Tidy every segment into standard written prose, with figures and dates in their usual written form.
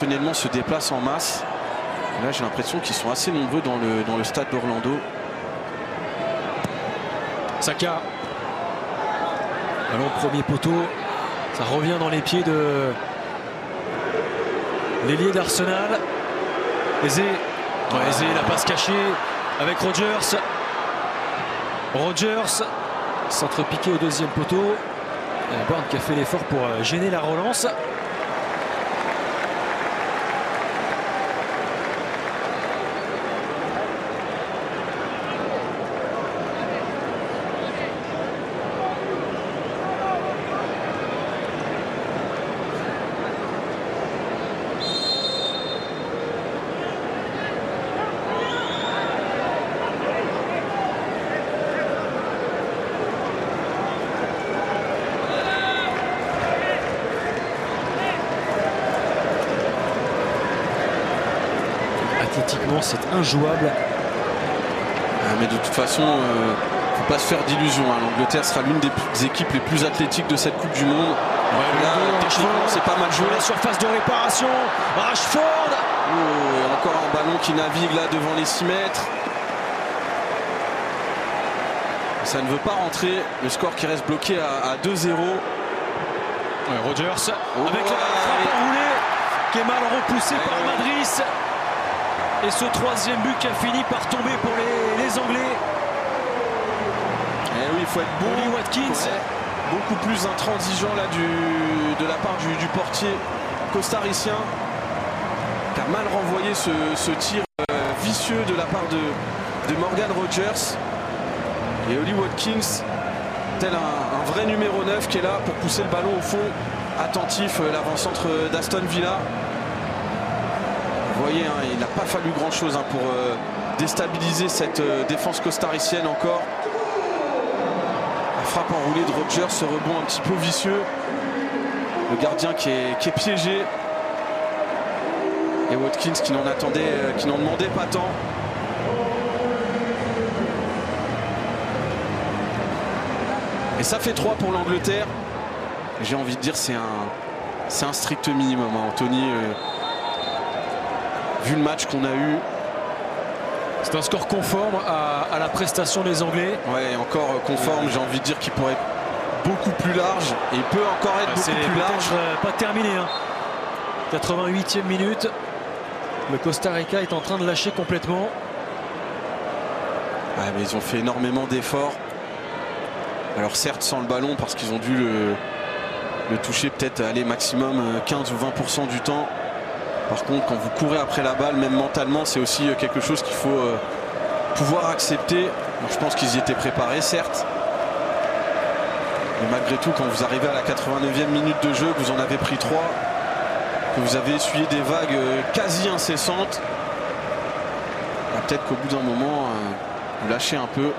traditionnellement se déplacent en masse. Et là, j'ai l'impression qu'ils sont assez nombreux dans le stade d'Orlando. Saka. Ballon premier poteau. Ça revient dans les pieds de l'ailier d'Arsenal. Eze. Eze, la passe cachée avec Rodgers. Rodgers. Centre piqué au deuxième poteau. Burn qui a fait l'effort pour gêner la relance. Athlétiquement, c'est injouable. Mais de toute façon, faut pas se faire d'illusions. L'Angleterre sera l'une des équipes les plus athlétiques de cette Coupe du Monde. Là, techniquement, c'est pas mal joué. La surface de réparation. Rashford. Oh, encore un ballon qui navigue là devant les 6 mètres. Ça ne veut pas rentrer. Le score qui reste bloqué à 2-0. Rodgers avec la frappe enroulée qui est mal repoussée par Madrid. Et ce troisième but qui a fini par tomber pour les Anglais. Et oui, il faut être bon. Oli Watkins. Beaucoup plus intransigeant là de la part du portier costaricien. Qui a mal renvoyé ce tir vicieux de la part de Morgan Rodgers. Et Oli Watkins, tel un vrai numéro 9 qui est là pour pousser le ballon au fond. Attentif, l'avant-centre d'Aston Villa. Vous voyez, il n'a pas fallu grand-chose pour déstabiliser cette défense costaricienne encore. La frappe enroulée de Rodgers, ce rebond un petit peu vicieux. Le gardien qui est piégé. Et Watkins qui n'en demandait pas tant. Et ça fait 3 pour l'Angleterre. J'ai envie de dire c'est un strict minimum, Anthony. Vu le match qu'on a eu. C'est un score conforme à la prestation des Anglais. Ouais, encore conforme, j'ai envie de dire qu'il pourrait être beaucoup plus large. Et il peut encore être beaucoup plus large. Pas terminé. 88e minute. Le Costa Rica est en train de lâcher complètement. Ouais, mais ils ont fait énormément d'efforts. Alors certes sans le ballon parce qu'ils ont dû le toucher peut-être aller maximum 15 ou 20% du temps. Par contre, quand vous courez après la balle, même mentalement, c'est aussi quelque chose qu'il faut pouvoir accepter. Donc, je pense qu'ils y étaient préparés, certes. Mais malgré tout, quand vous arrivez à la 89e minute de jeu, que vous en avez pris 3, que vous avez essuyé des vagues quasi incessantes, peut-être qu'au bout d'un moment, vous lâchez un peu.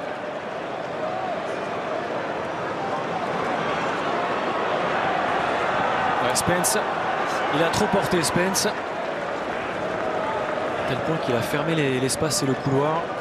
Ouais, Spence, il a trop porté Spence. À tel point qu'il a fermé l'espace et le couloir.